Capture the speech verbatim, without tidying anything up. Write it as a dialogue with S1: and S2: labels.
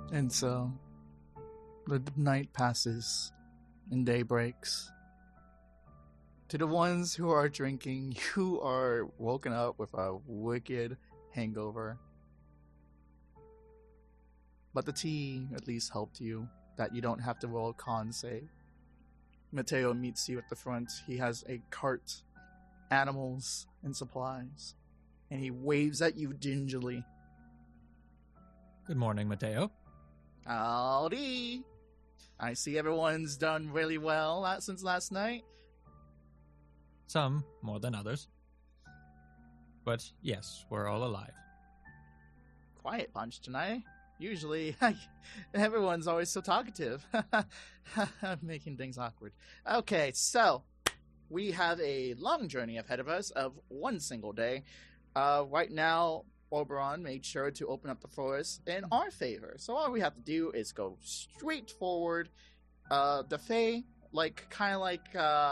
S1: And so, the night passes and day breaks. To the ones who are drinking, you are woken up with a wicked hangover. But the tea at least helped you, that you don't have to roll a con save. Mateo meets you at the front. He has a cart, animals, and supplies. And he waves at you gingerly.
S2: Good morning, Mateo.
S1: Howdy! I see everyone's done really well uh, since last night.
S2: Some more than others. But yes, we're all alive.
S1: Quiet bunch tonight. Usually, everyone's always so talkative. Making things awkward. Okay, so we have a long journey ahead of us of one single day. Uh, right now, Oberon made sure to open up the forest in our favor. So all we have to do is go straight forward. Uh, the Fae, like, kind of like... Uh,